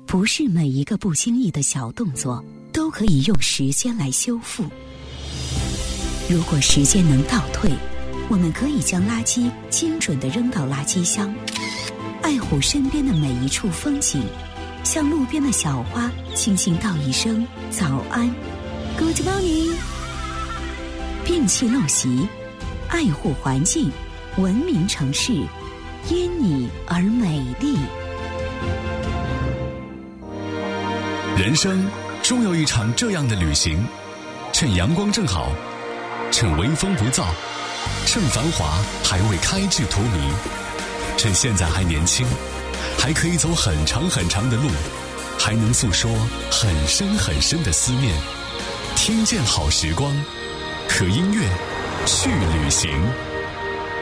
不是每一个不经意的小动作都可以用时间来修复。如果时间能倒退，我们可以将垃圾精准地扔到垃圾箱，爱护身边的每一处风景，向路边的小花轻轻道一声早安 Good morning。 摒弃陋习，爱护环境，文明城市因你而美丽。 人生终有一场这样的旅行，趁阳光正好，趁微风不燥，趁繁华还未开至荼蘼，趁现在还年轻，还可以走很长很长的路，还能诉说很深很深的思念。听见好时光，和音乐去旅行。